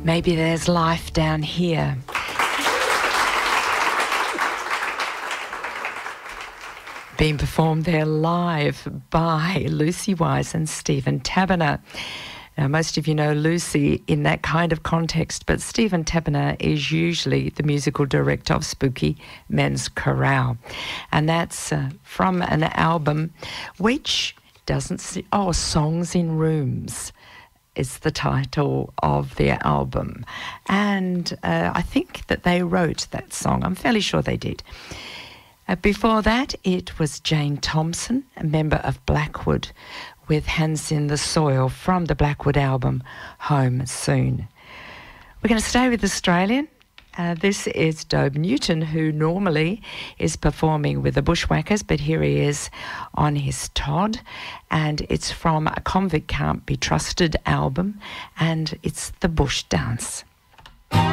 Maybe There's Life Down Here. Being performed there live by Lucy Wise and Stephen Taberner. Now, most of you know Lucy in that kind of context, but Stephen Taberner is usually the musical director of Spooky Men's Chorale. And that's from an album which doesn't... Songs in Rooms is the title of their album. And I think that they wrote that song. I'm fairly sure they did. Before that, it was Jane Thompson, a member of Blackwood, with Hands in the Soil from the Blackwood album Home Soon. We're going to stay with Australian. This is Dobe Newton, who normally is performing with the Bushwhackers, but here he is on his Todd, and it's from a Convict Can't Be Trusted album, and it's The Bush Dance.